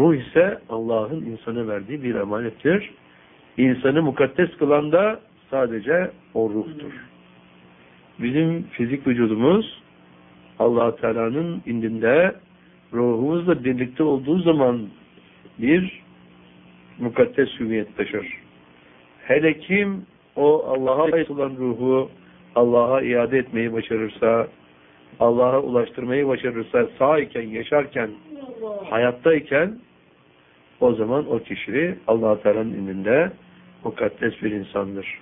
Ruh ise Allah'ın insana verdiği bir emanettir. İnsanı mukaddes kılan da sadece o ruhtur. Bizim fizik vücudumuz Allah Teala'nın indinde ruhumuzla birlikte olduğu zaman bir mukaddes hüviyet taşır. Hele kim o Allah'a ait olan ruhu Allah'a iade etmeyi başarırsa, Allah'a ulaştırmayı başarırsa, sağ iken, yaşarken, hayattayken, o zaman o kişi Allah Teala'nın indinde mukaddes bir insandır.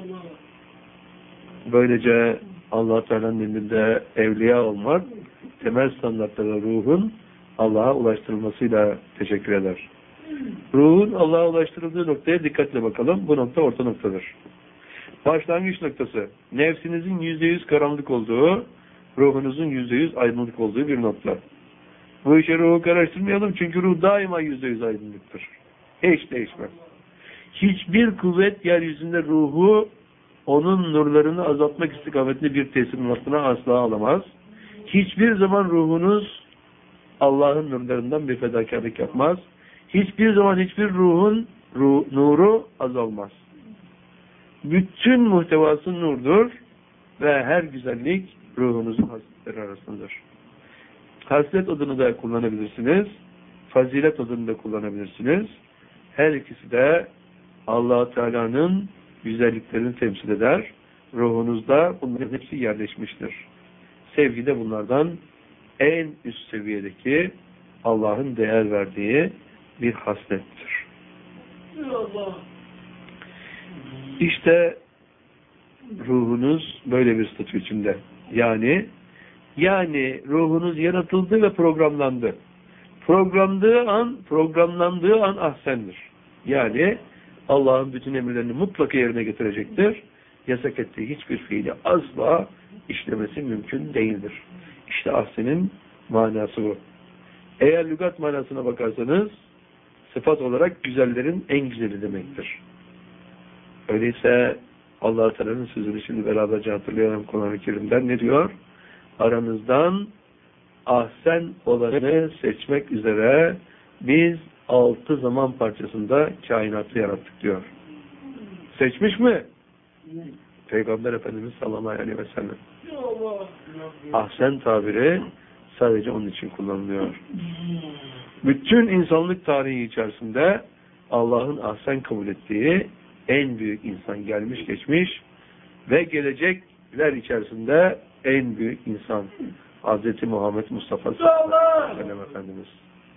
Böylece Allah Teala'nın indinde evliya olmak temel standartları ruhun Allah'a ulaştırılmasıyla teşekkür eder. Ruhun Allah'a ulaştırıldığı noktaya dikkatle bakalım. Bu nokta orta noktadır. Başlangıç noktası. Nefsinizin %100 karanlık olduğu, ruhunuzun %100 aydınlık olduğu bir nokta. Bu işe ruhu karıştırmayalım çünkü ruh daima %100 aydınlıktır. Hiç değişmez. Hiçbir kuvvet yeryüzünde ruhu onun nurlarını azaltmak istikametli bir tesirin altına asla alamaz. Hiçbir zaman ruhunuz Allah'ın nurlarından bir fedakarlık yapmaz. Hiçbir zaman hiçbir ruhun nuru azalmaz. Bütün muhtevası nurdur ve her güzellik ruhunuzun hasletleri arasındadır. Haslet adını da kullanabilirsiniz. Fazilet adını da kullanabilirsiniz. Her ikisi de Allah Teala'nın güzelliklerini temsil eder. Ruhunuzda bunların hepsi yerleşmiştir. Sevgi de bunlardan en üst seviyedeki Allah'ın değer verdiği bir haslettir. İşte ruhunuz böyle bir statü içinde. Yani ruhunuz yaratıldı ve programlandı. Programlandığı an ahsendir. Yani Allah'ın bütün emirlerini mutlaka yerine getirecektir. Yasak ettiği hiçbir fiili asla işlemesi mümkün değildir. İşte ahsenin manası bu. Eğer lügat manasına bakarsanız sıfat olarak güzellerin en güzeli demektir. Öyleyse Allah Teala'nın sözünü şimdi beraberce hatırlayalım Kur'an-ı Kerim'den ne diyor? Aranızdan ahsen olanı seçmek üzere biz 6 zaman parçasında kainatı yarattık diyor. Seçmiş mi? Peygamber Efendimiz sallallahu aleyhi ve sellem. Ahsen tabiri sadece onun için kullanılıyor. Bütün insanlık tarihi içerisinde Allah'ın ahsen kabul ettiği en büyük insan gelmiş geçmiş ve gelecekler içerisinde en büyük insan Hz. Muhammed Mustafa sallallahu aleyhi ve sellem Efendimiz.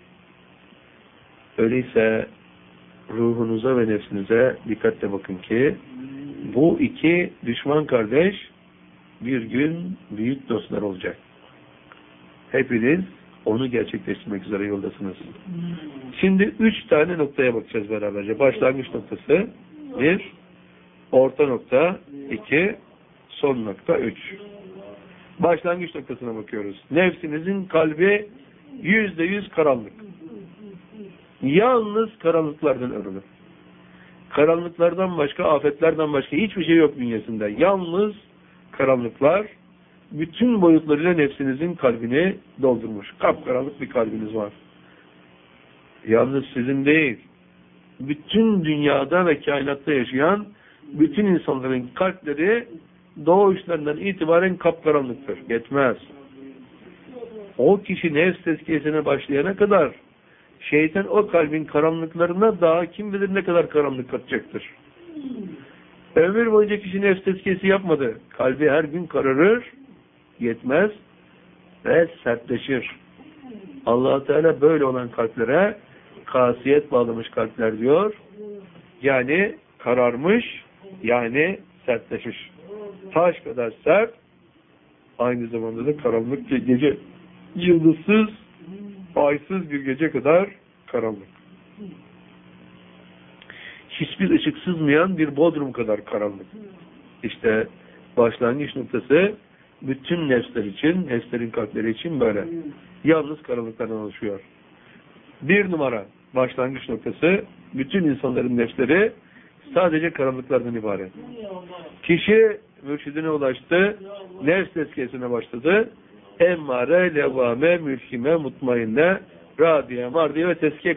Öyleyse ruhunuza ve nefsinize dikkatle bakın ki bu iki düşman kardeş bir gün büyük dostlar olacak. Hepiniz onu gerçekleştirmek üzere yoldasınız. Şimdi 3 tane noktaya bakacağız beraberce. Başlangıç noktası 1, orta nokta 2, son nokta 3. Başlangıç noktasına bakıyoruz. Nefsinizin kalbi %100 karanlık. Yalnız karanlıklardan örülü. Karanlıklardan başka, afetlerden başka hiçbir şey yok bünyesinde. Yalnız karanlıklar bütün boyutlarıyla nefsinizin kalbini doldurmuş. Kapkaranlık bir kalbiniz var. Yalnız sizin değil, bütün dünyada ve kainatta yaşayan bütün insanların kalpleri doğuşlarından itibaren kapkaranlıktır. Yetmez. O kişi nefs tezkiyesine başlayana kadar şeytan o kalbin karanlıklarına daha kim bilir ne kadar karanlık katacaktır. Ömür boyunca kişi nefs tezkiyesi yapmadı. Kalbi her gün kararır, yetmez ve sertleşir. Allah Teala böyle olan kalplere kasiyet bağlamış kalpler diyor. Yani kararmış, yani sertleşmiş. Taş kadar sert, aynı zamanda da karanlık gece, yıldızsız, aysız bir gece kadar karanlık. Hiçbir ışık sızmayan bir bodrum kadar karanlık. İşte başlangıç noktası bütün nefsler için, nefslerin kalpleri için böyle. Yalnız karanlıklardan oluşuyor. 1 numara başlangıç noktası bütün insanların nefsleri sadece karanlıklardan ibaret. Kişi mürşidine ulaştı, nefs tezkiyesine başladı. Emmare, levvame, mülkime, mutmainne, radiye, mardiye ve tezkiye